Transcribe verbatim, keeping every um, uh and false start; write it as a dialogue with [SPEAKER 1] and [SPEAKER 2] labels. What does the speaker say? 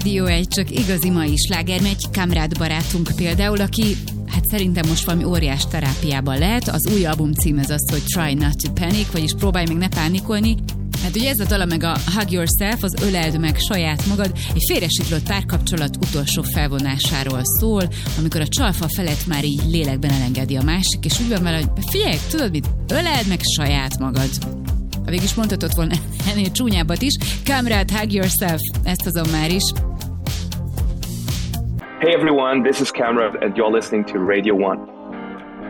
[SPEAKER 1] Radio egy csak igazi mai slágermegy, Kamrád barátunk például, aki hát szerintem most valami óriás terápiában lehet. Az új album cím ez az, hogy Try Not To Panic, vagyis próbálj meg ne pánikolni. Hát ugye ez a dala meg a Hug Yourself, az öleld meg saját magad, egy félresiklott párkapcsolat utolsó felvonásáról szól, amikor a csalfa felett már így lélekben elengedi a másik, és úgy van vele, hogy figyelj, tudod mit, öleld meg saját magad. Ha végig is mondhatod volna ennél csúnyábbat is, Kamrád, Hug Yourself, ezt azon már is.
[SPEAKER 2] Hey everyone, this is Kamrád and you're listening to Radio One.